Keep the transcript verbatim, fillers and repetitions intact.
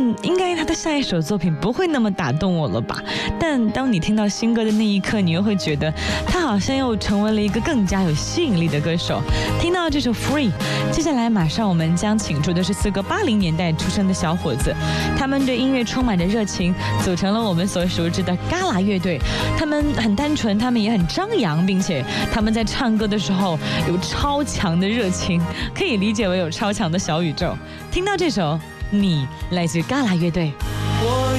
嗯，应该他的下一首作品不会那么打动我了吧？但当你听到新歌的那一刻，你又会觉得他好像又成为了一个更加有吸引力的歌手。听到这首 Free， 接下来马上我们将请出的是四个八零年代出生的小伙子，他们对音乐充满着热情，组成了我们所熟知的嘎啦乐队。他们很单纯，他们也很张扬，并且他们在唱歌的时候有超强的热情，可以理解为有超强的小宇宙。听到这首你，来自嘎啦乐队。 我